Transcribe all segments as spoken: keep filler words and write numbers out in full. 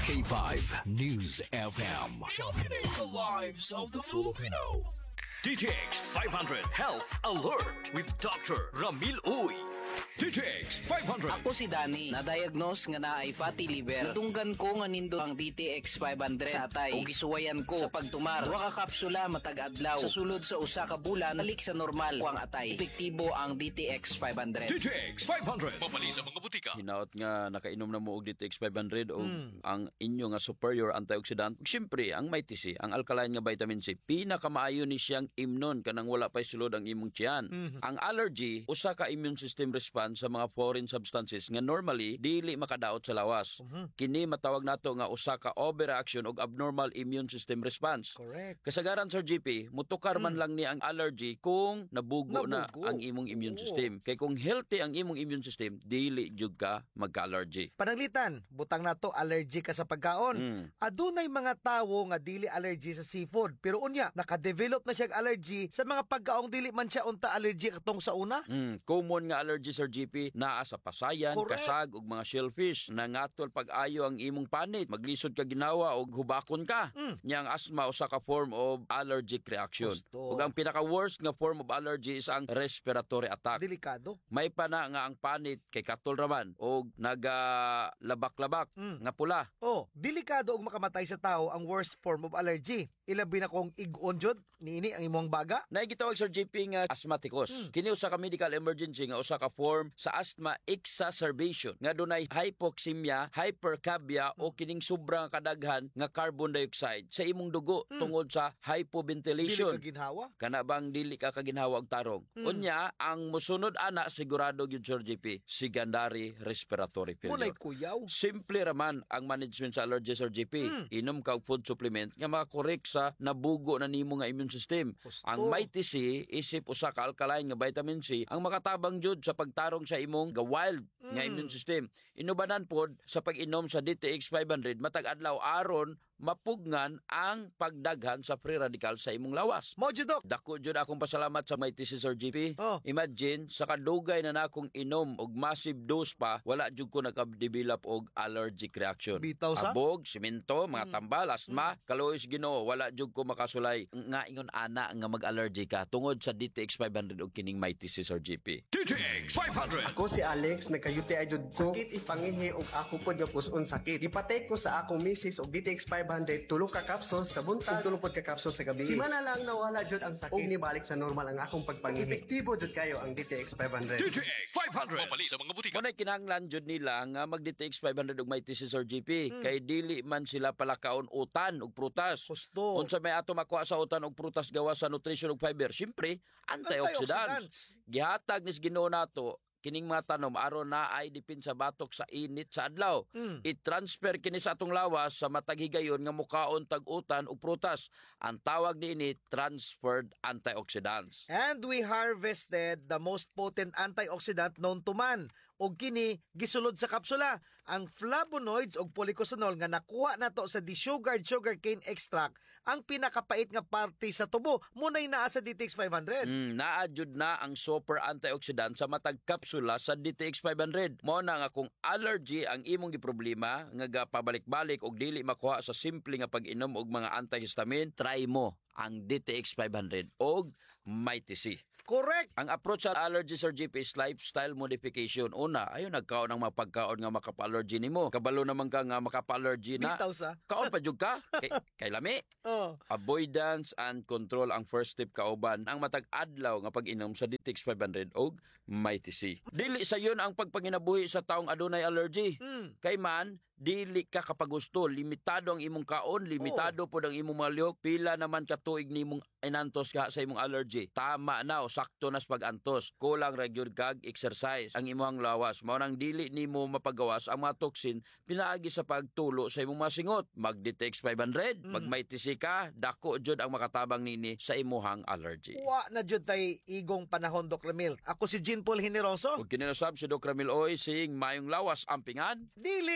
K five News F M. Championing the lives of the Filipino. D T X five hundred Health Alert with Doctor Ramil Uy. D T X five hundred. Ako si Danny, na-diagnose nga na ay fatty liver. Natunggan ko nga nindo ang D T X five hundred sa atay. O gisuwayan ko sa pagtumar. Duha ka kapsula matag adlaw. Sa sulod sa usa ka bulan, balik sa normal ko ang atay. Epektibo ang D T X five hundred. D T X five hundred. Mapali sa mga butika. Hinaot nga nakainom na mo og D T X five hundred o mm. ang inyo nga superior antioxidant. Siyempre, ang Mighty C, ang alkaline nga vitamin C, pinakamaayo ni siyang imnon kanang wala pa'y sulod ang imong tiyan. Mm-hmm. Ang allergy, usa ka immune system response sa mga foreign substances nga normally dili makadaot sa lawas. Uh-huh. Kini matawag nato nga usa ka overreaction og abnormal immune system response. Correct. Kasagaran Sir G P, mutukar man mm. lang ni ang allergy kung nabugo, nabugo na ang imong immune system. Kay kung healthy ang imong immune system, dili jud ka magka-allergy. Pananglitan, butang nato allergy ka sa pagkaon. Mm. Adunay mga tawo nga dili allergy sa seafood, pero unya naka-develop na siya allergy sa mga pagkaong dili man siya unta allergy katong sa una. Mm. Common nga allergy Sir G P naa sa pasayan, correct, kasag ug mga shellfish. Nangatol pag-ayo ang imong panit, maglisod ka ginawa og hubakon ka. Mm. Nya ang asthma usa ka form of allergic reaction. Ug ang pinaka-worst nga form of allergy is ang respiratory attack. Delikado. May pa na nga ang panit kay katol raman og nagalabak-labak mm. nga pula. Oh, delikado og makamatay sa tao ang worst form of allergy. Ilabi na kong ig-on jud niini ang imong baga. Naigitawag Sir J P nga asthmaticus. Hmm. Kini usa ka medical emergency nga usa ka form sa asthma exacerbation nga dunay hypoxemia, hypercapnia hmm. o kining sobrang kadaghan nga carbon dioxide sa imong dugo hmm. tungod sa hypoventilation. Dili ka ginhawa? Kana bang dili ka kaginhawa og tarong. Hmm. Unya ang mosunod ana sigurado gyud Sir J P, secondary respiratory failure. Munay kuyaw. Simple raman ang management sa allergy Sir J P. Hmm. Inom ka og food supplement nga maka-correct sa nabugo na nimo nga immune system. Gusto. Ang Mighty C isip usa ka alkaline nga vitamin C ang makatabang jud sa pagtarong sa imong ga wild mm. nga immune system. Inubanan pod sa pag-inom sa D T X five hundred matag adlaw aron mapugnan ang pagdaghan sa free radical sa imong lawas. Mo jud dok. Dako jud akong pasalamat sa Mighty C Sir G P. Oh. Imagine sa kadugay na nakong inom og massive dose pa wala jud ko naka-develop og allergic reaction. Bitaw sa? Abog, simento, mga mm. tambal, asthma, mm. kalois Ginoo, wala jud ko makasulay nga ingon ana nga mag-allergy ka tungod sa D T X five hundred og kining Mighty C Sir G P. D T X five hundred. Ako si Alex, nagka-U T I jud ko. Sakit ipangihi og ako pod nga puson sakit. Ipatay ko sa akong misis og D T X five hundred tulo ka kapsul sa buntag, tulo pod ka kapsul sa gabi. Si mana lang nawala jud ang sakit. Og nibalik sa normal ang akong pagpangihi. Epektibo jud kayo ang D T X five hundred. D T X five hundred. Mapali sa mga butika. Kunay kinahanglan jud nila nga mag D T X five hundred og Mighty C Sir G P hmm. kay dili man sila palakaon utan og prutas. Gusto. Unsa may ato makuha sa utan og prutas gawa sa nutrition ug fiber, syempre antioxidants. Gihatag nis Ginoo nato kining mga tanom aron na ay dipin sa batok sa init sa adlaw. Mm. I-transfer kini sa atong lawas sa matag higayon nga mukaon tag utan ug prutas. Ang tawag niini transferred antioxidants. And we harvested the most potent antioxidant known to man. Og kini gisulod sa kapsula ang flavonoids og polycosanol nga nakuha nato sa desugared sugarcane extract ang pinakapait nga parte sa tubo munay naa sa D T X five hundred. Mm, naa jud na ang super antioxidant sa matag kapsula sa D T X five hundred. Mao na nga kung allergy ang imong giproblema nga gapabalik-balik og dili makuha sa simple nga pag-inom og mga antihistamine, try mo ang D T X five hundred og Mighty C. Correct. Ang approach sa allergy Sir G P is lifestyle modification. Una, ayo nagkaon ng mga pagkaon nga makapa-allergy nimo. Kabalo naman ka nga makapa-allergy na. Bitaw sa. Kaon pa jud ka kay, kay lami. Oh. Avoidance and control ang first step kauban ang matag adlaw nga pag-inom sa D T X five hundred og Mighty C. Dili sa yun ang pagpanginabuhi sa taong adunay allergy. Hmm. Kay man dili ka kapagusto, limitado ang imong kaon, limitado oh. pod ang imong maliyok, pila naman ka tuig nimong inantos ka sa imong allergy. Tama na o sakto nas pag-antos. Kulang ra gyud kag exercise ang imong lawas. Mao nang dili nimo mapagawas ang mga toxin pinaagi sa pagtulo sa imong masingot. Mag D T X five hundred, mm. mag Mighty C ka, dako jud ang makatabang nini sa imong allergy. Wa na jud tay igong panahon Doc Ramil. Ako si Jean Paul Generoso. Ug kinasab si Doc Ramil Oy sing mayong lawas ampingan. Dili abuso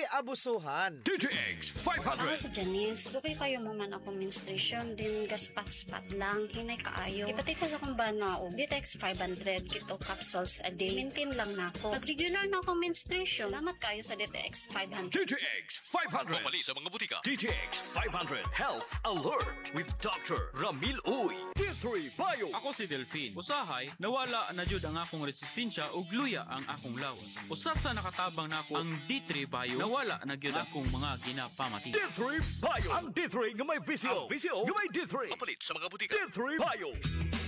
kasuhan. D T X five Ako hundred. sa Janice, lugay kayo mo man ako menstruation, din gaspat-spat lang, hinay kaayo. Ipatay ko sa kong bana o D T X five hundred, kito capsules a day. Maintain lang na ako. Pag regular na ako menstruation, salamat kayo sa D T X five hundred. D T X five hundred. Pumali sa mga butika. D T X five hundred Health Alert with Doctor Ramil Uy. D three Bio. Ako si Delphine. Usahay, nawala na jud ang akong resistensya ug luya ang akong lawas. Usat sa nakatabang nako ang D three Bio, nawala na gyud akong mga ginapamati. D three Bio. Ang D three nga may visio. Ang visio nga may D three. Papalit sa mga butika. D three Bio.